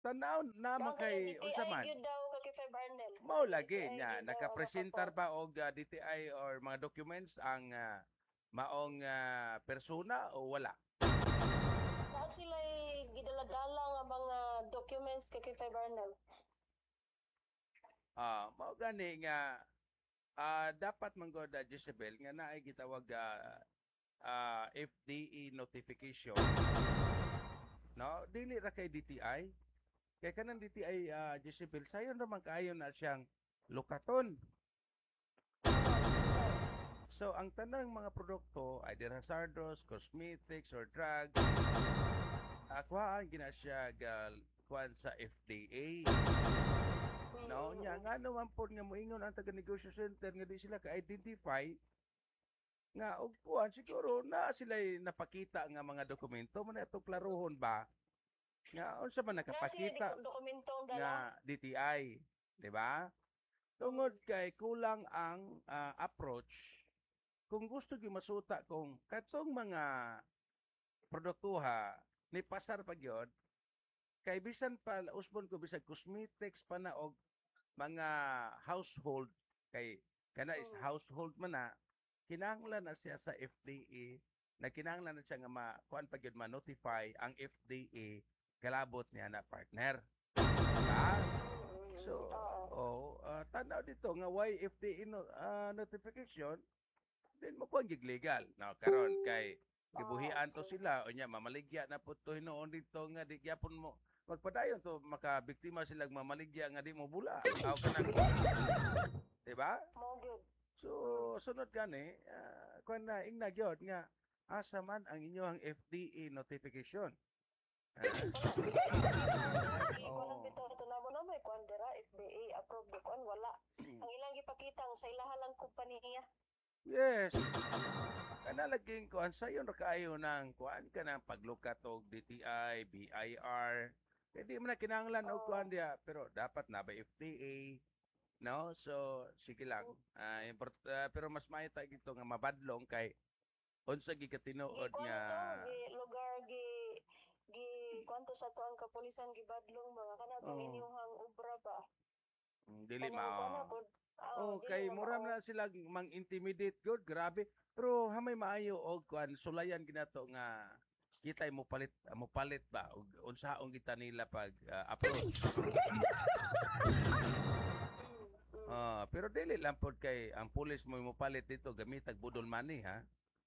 Tanaw naman Ang kay kanang unsa DTI man. gyud daw ka kay Feb Arnel. Mao Kanang lagi DTI nya gyud daw ang nakapresentar nakapag. ba og DTI or mga documents ang maong persona o wala? Naa sila'y gidala-dala nga mga documents kay Feb Arnel. Mao gani nga dapat man gud Jezebel nga naay gitawag FDE notification, no? Dili ra kay DTI. Kay kanang DTI Jezebel sayon ra man kaayo na siyang lukaton. So ang tanang mga produkto either hazardous, cosmetics or drugs, kuhaan gina siya kuhaan sa FDA. No, nya nga naman po nga moingon ang taga-negosyo center nga di sila ka-identify nga og kuhaan siguro na sila napakita nga mga dokumento man ato klarohon ba nga unsa man Naa sila nakapakita dokumentong dala. nga DTI, di ba? Tungod kay kulang ang approach kung gusto gyud masuta kung katong mga produktuha ni pasar pa gyud kay bisan pa usbon ko bisag cosmetics pa na og mga household kay kana is household man na kinahanglan na siya sa FDA na kinahanglan na siya nga kuan pa gyud ma-notify ang FDA kalabot niya na partner. Diba? So, tanaw dito nga why FDA notification then mo kuan gig legal. Now karon kay gibuhian to sila unya mamaligya na pud to hinuon dito nga di gyapon mo magpadayon to makabiktima sila mamaligya nga di mo bula. Aw kanang di ba? Mao gyud. So sunod gani kuan na ingna gyud nga asa man ang inyong FDA notification. Kuan bitaw ito na mo na may kuan dira FBA approved kuan wala. Ang ilang gipakita ang sa ilahalang kompanya. Yes. Kana laging kuan sayon ra kaayo nang kuan ka ng paglukat og DTI, BIR. Hindi mo na kinahanglan og kuan diya pero dapat na ba FDA, no? So sige lang. Pero mas maayo ta gito nga mabadlong kay unsa gi katinuod Kuan nga to lugar gi kuan to sa to ang kapulisan gibadlong mga kana bang inyong obra ba. dili Kanang kuan ma. pod. Kay mura na sila mang-intimidate good, grabe. Pero hamay maayo og kuan sulayan ginato nga kitay mo palit ba og unsaon kita nila pag approach. Pero dili lang pod kay ang pulis mo palit dito gamit og budol money ha.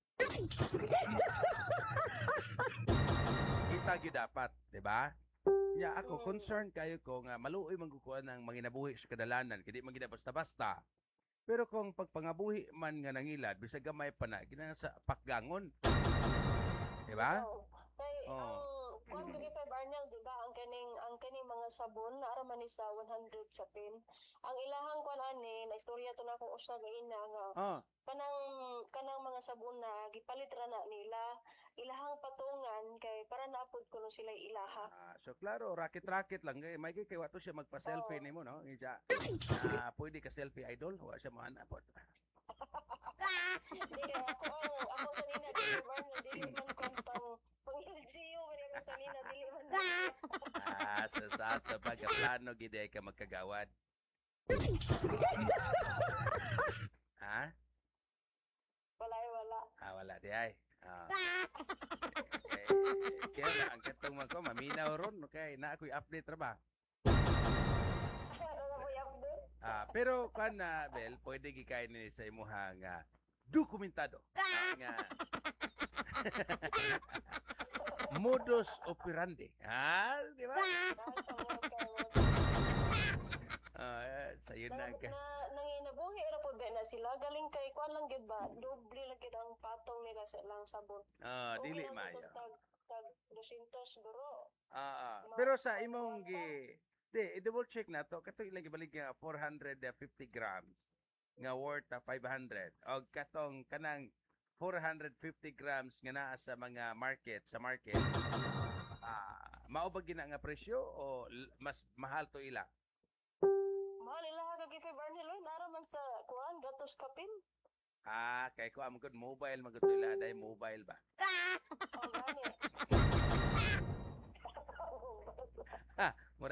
Kita gyud dapat, di ba? Nya ako concerned kayo ko nga maluoy man kukuan ng manginabuhi sa kadalanan kay di man gid basta-basta. Pero kung pagpangabuhi man nga nangilad bisag gamay pa na gina sa pakgangon. Di ba? Kay ang kuan kay Feb Arnel di ba ang kaning mga sabon na ara man ni sa 100 chapin. Ang ilahang kuan ani na istorya to na akong usa nga ina nga kanang mga sabon na gipalit ra na nila ilahang patungan kay para naapod kuno sila ilaha. So klaro, rakit-rakit lang kay may kay wato siya magpa-selfie nimo no. Iya. Pwede ka selfie idol, wa siya maana po. Hindi ako sa nina di dili man kontang pang-LGU man ako sa nina dili man. Sa ato plano gid ka magkagawad. Ha? Wala. Wala di ay. Kaya na ang katong man ko maminaw ron kay na ako'y update ra ba. Pero kan na Bel, pwede gikain ni sa imuha nga dokumentado nga modus operandi. Di ba? Sayo na ka. Nanginabuhi ra pud na sila galing kay kuan lang gid ba doble lang gid ang patong nila sa lang sabon. Dili mayo. Tag 200 guro. Pero sa imong i-double check na to katong ilang gibalik nga 450 grams nga worth 500 og katong kanang 450 grams nga naa sa mga market mao ba gina nga presyo o mas mahal to ila? Mahal ila kag Feb Arnel nara man sa kuan gatos kapin. Kay ko am good mobile magud ila dai mobile ba?